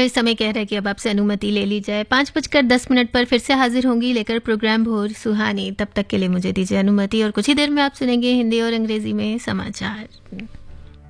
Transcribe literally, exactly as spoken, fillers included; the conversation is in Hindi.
पर समय कह रहा है कि अब आपसे अनुमति ले ली जाए। पाँच बजकर दस मिनट पर फिर से हाजिर होंगी लेकर प्रोग्राम भोर सुहानी। तब तक के लिए मुझे दीजिए अनुमति और कुछ ही देर में आप सुनेंगे हिंदी और अंग्रेजी में समाचार।